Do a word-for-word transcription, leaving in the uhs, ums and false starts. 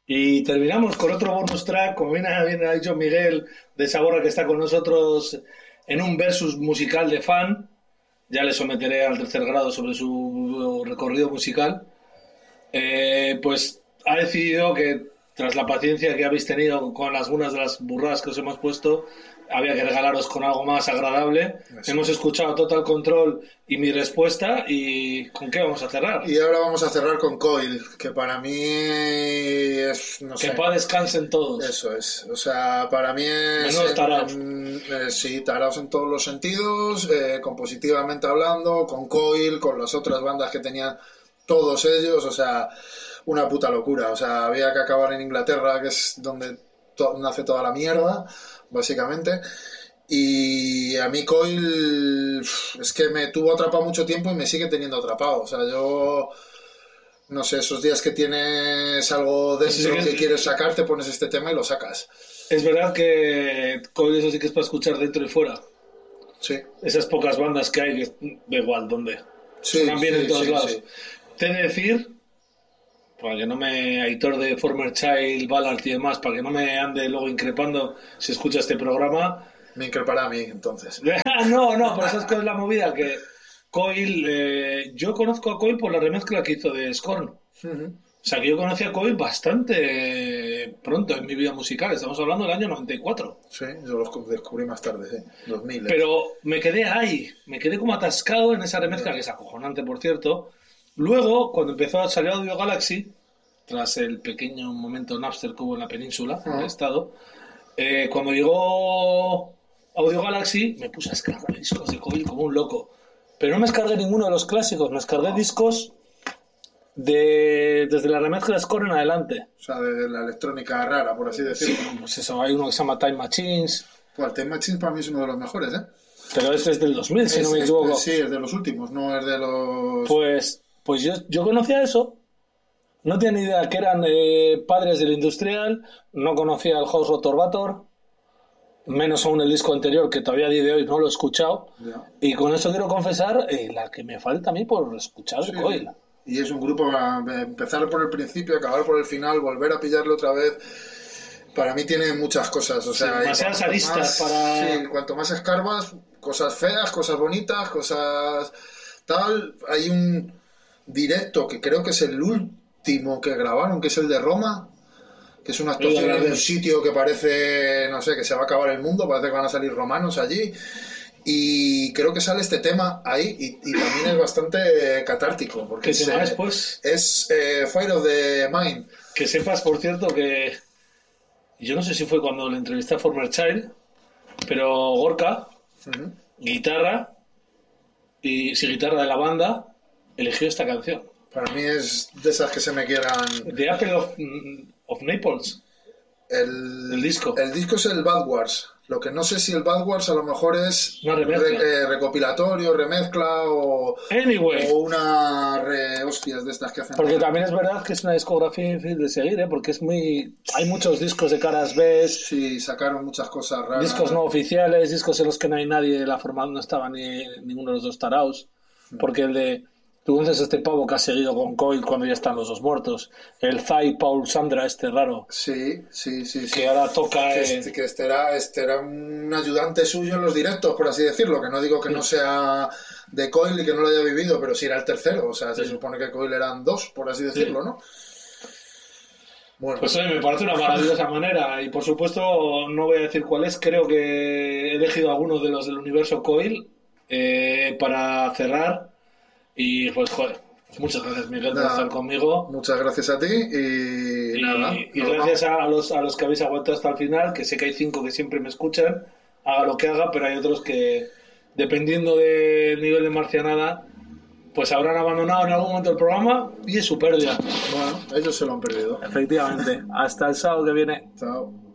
Y terminamos con otro bonus track, como bien, bien ha dicho Miguel de Saborra, que está con nosotros en un versus musical de fan. Ya le someteré al tercer grado sobre su recorrido musical. Eh, pues ha decidido que, tras la paciencia que habéis tenido con algunas de las burradas que os hemos puesto, había que regalaros con algo más agradable. Eso. Hemos escuchado Total Control y mi respuesta. ¿Y con qué vamos a cerrar? Y ahora vamos a cerrar con Coil, que para mí es... no sé. Que para descansen todos. Eso es. O sea, para mí es... Menos taraos. En, en, eh, sí, taraos en todos los sentidos, eh, compositivamente hablando, con Coil, con las otras bandas que tenían todos ellos, o sea, una puta locura. O sea, había que acabar en Inglaterra, que es donde to- nace toda la mierda, básicamente. Y a mí Coil es que me tuvo atrapado mucho tiempo y me sigue teniendo atrapado. O sea, yo no sé, esos días que tienes algo dentro sí, que, que quieres sacar, te pones este tema y lo sacas. Es verdad que Coil eso sí que es para escuchar dentro y fuera. Sí. Esas pocas bandas que hay, que da igual dónde. Sí, suenan bien sí, en todos sí, lados. Sí. Te he de decir, para que no me... Aitor de Former Child, Ballard y demás, para que no me ande luego increpando si escucha este programa. Me increpará a mí, entonces. no, no, pero ¿sabes cuál es la movida? Que Coil... Eh, yo conozco a Coil por la remezcla que hizo de Scorn. Uh-huh. O sea, que yo conocí a Coil bastante pronto en mi vida musical. Estamos hablando del año noventa y cuatro. Sí, yo los descubrí más tarde, sí. dos mil. Pero me quedé ahí. Me quedé como atascado en esa remezcla, que es acojonante, por cierto. Luego, cuando empezó a salir Audio Galaxy, tras el pequeño momento Napster que hubo en la península, uh-huh. en el estado, eh, cuando llegó Audio Galaxy, me puse a descargar discos de Coil como un loco. Pero no me descargué ninguno de los clásicos, me descargué discos de desde la remezcla de Score en adelante. O sea, de la electrónica rara, por así decirlo. Sí, pues eso, hay uno que se llama Time Machines. Pues el Time Machines para mí es uno de los mejores, ¿eh? Pero este es del dos mil, si es, no me equivoco. Es, sí, es de los últimos, no es de los... Pues, pues yo, yo conocía eso. No tenía ni idea que eran eh, padres del industrial. No conocía el House Rotorvator. Menos aún el disco anterior, que todavía a día de hoy no lo he escuchado. Ya. Y con eso quiero confesar eh, la que me falta a mí por escuchar sí. de Coil. Y es un grupo para empezar por el principio, acabar por el final, volver a pillarlo otra vez. Para mí tiene muchas cosas. O sea, sí, demasiadas aristas más, para... Sí, cuanto más escarbas, cosas feas, cosas bonitas, cosas tal. Hay un directo que creo que es el último que grabaron, que es el de Roma, que es una actuación en un sitio que parece, no sé, que se va a acabar el mundo, parece que van a salir romanos allí. Y creo que sale este tema ahí y, y también es bastante catártico. Porque ¿Qué tema es, pues? Es eh, Fire of the Mind. Que sepas, por cierto, que yo no sé si fue cuando le entrevisté a Former Child, pero Gorka, uh-huh. guitarra, y si guitarra de la banda, eligió esta canción. Para mí es de esas que se me quieran... The Apple of, of Naples. El, el disco. El disco es el Bad Wars. Lo que no sé si el Bad Wars a lo mejor es una re, eh, recopilatorio, remezcla o, anyway. o una re hostias de estas que hacen. Porque también es verdad que es una discografía difícil de seguir, ¿eh? Porque es muy... hay muchos discos de caras B. Sí, sacaron muchas cosas raras. Discos no oficiales, discos en los que no hay nadie, la forma no estaba ni ninguno de los dos taraos. Porque el de... Tú conoces este pavo que ha seguido con Coil cuando ya están los dos muertos. El Zay Paul Sandra, este raro. Sí, sí, sí. Que sí. ahora toca... Que, Eh... este, que este, era, este era un ayudante suyo en los directos, por así decirlo. Que no digo que sí. no sea de Coil y que no lo haya vivido, pero sí era el tercero. O sea, se sí. supone que Coil eran dos, por así decirlo, sí. ¿no? Bueno. Pues oye, me parece una maravillosa manera. Y por supuesto, no voy a decir cuál es. Creo que he elegido algunos de los del universo Coil eh, para cerrar. Y pues, joder, muchas gracias, Miguel, nada, por estar conmigo. Muchas gracias a ti y, y nada. Y gracias a los, a los que habéis aguantado hasta el final, que sé que hay cinco que siempre me escuchan, haga lo que haga, pero hay otros que, dependiendo del nivel de marcianada, pues habrán abandonado en algún momento el programa y es su pérdida. Bueno, ellos se lo han perdido. Efectivamente. Hasta el sábado que viene. Chao.